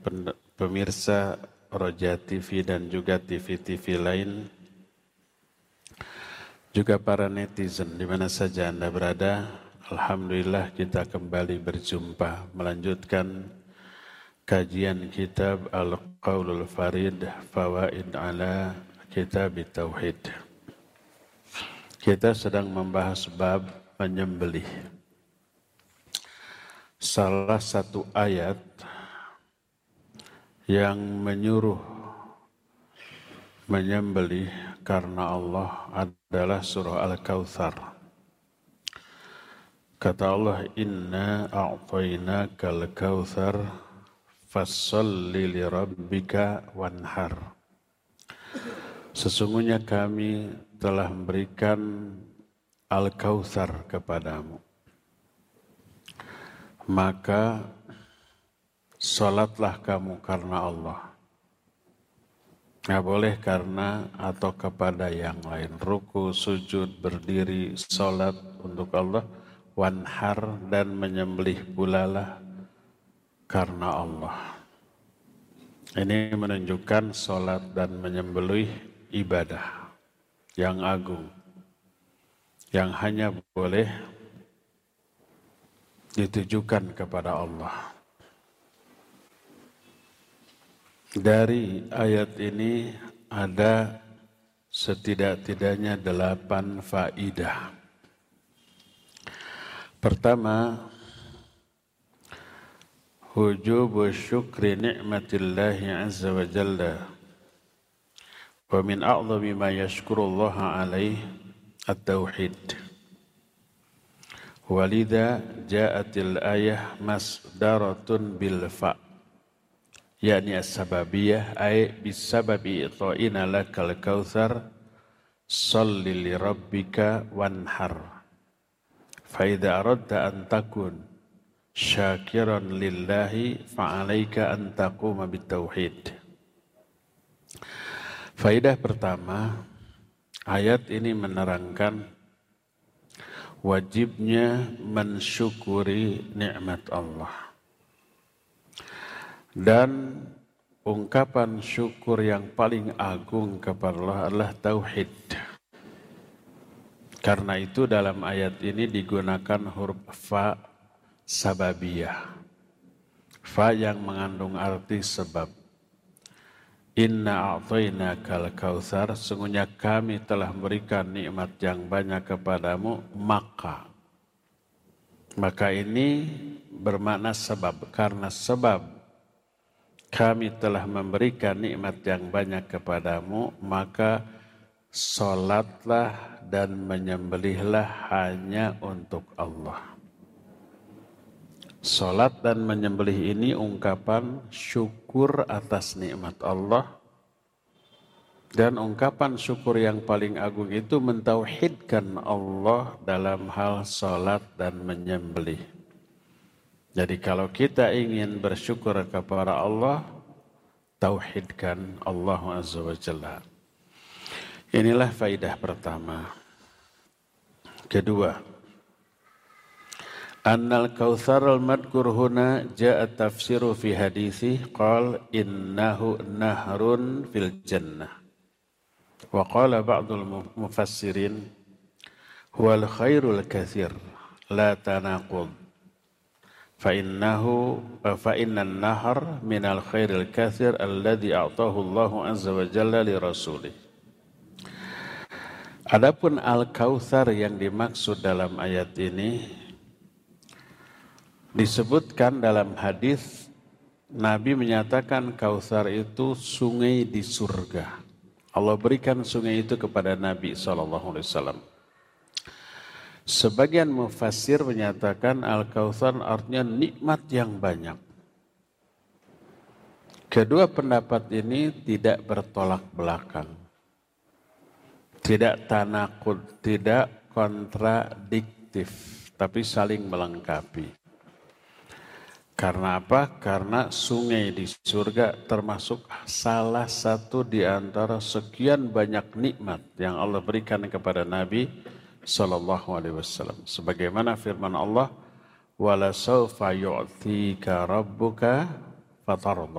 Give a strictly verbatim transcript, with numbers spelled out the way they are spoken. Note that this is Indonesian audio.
pemirsa Roja T V dan juga T V-T V lain, juga para netizen di mana saja Anda berada. Alhamdulillah kita kembali berjumpa melanjutkan kajian kitab Al-Qaulul Farid Fawaid ala Kitab Tauhid. Kita sedang membahas bab menyembelih. Salah satu ayat yang menyuruh menyembelih karena Allah adalah surah Al-Kautsar. Kata Allah, "Inna a'tainakal kautsar fasholli li rabbika wanhar." Sesungguhnya kami telah memberikan Al-Kautsar kepadamu, maka salatlah kamu karena Allah. Nggak boleh karena atau kepada yang lain. Ruku, sujud, berdiri, salat untuk Allah. Wanhar, dan menyembelih pulalah karena Allah. Ini menunjukkan salat dan menyembelih ibadah yang agung, yang hanya boleh ditujukan kepada Allah. Dari ayat ini ada setidak-tidaknya delapan faidah. Pertama, wujubu syukri ni'matillahi azza wa jalla. Wa min a'zami ma yashkurullaha alaih at-tauhid. Walidha ja'atil ayah masdaratun bil fa'. yakni as-sababiyah ay bisababi ita'ina lakal kautsar shalli li rabbika wanhar fa idza aradta an takun syakiran lillahi fa 'alaika an taquma bitauhid. Faidah pertama, ayat ini menerangkan wajibnya mensyukuri nikmat Allah. Dan ungkapan syukur yang paling agung kepada Allah adalah tauhid. Karena itu dalam ayat ini digunakan huruf fa sababiyah. Fa yang mengandung arti sebab. Inna a'tainakal kautsar, sungguhnya kami telah memberikan nikmat yang banyak kepadamu, maka. Maka ini bermakna sebab, karena sebab kami telah memberikan nikmat yang banyak kepadamu, maka salatlah dan menyembelihlah hanya untuk Allah. Salat dan menyembelih ini ungkapan syukur atas nikmat Allah, dan ungkapan syukur yang paling agung itu mentauhidkan Allah dalam hal salat dan menyembelih. Jadi kalau kita ingin bersyukur kepada Allah, tauhidkan Allah Azza wa Jalla. Inilah faidah pertama. Kedua, annal kautsar al-madkur huna ja'a tafsiru fi hadithi qal innahu nahrun fil jannah. Wa qala ba'dul mufassirin huwal khairul katsir la tanaqud. فإنه فإن النهر من الخير الكثير الذي أعطاه الله عز وجل لرسوله. Adapun Al-Kautsar yang dimaksud dalam ayat ini disebutkan dalam hadis, Nabi menyatakan Kautsar itu sungai di surga. Allah berikan sungai itu kepada Nabi shallallahu alaihi wasallam. Sebagian mufassir menyatakan Al-Kautsar artinya nikmat yang banyak. Kedua pendapat ini tidak bertolak belakang, tidak tanakud, tidak kontradiktif, tapi saling melengkapi. Karena apa? Karena sungai di surga termasuk salah satu di antara sekian banyak nikmat yang Allah berikan kepada Nabi sallallahu alaihi wasallam. Sebagaimana firman Allah, "Wala sawfa yu'tika rabbuka fatarda."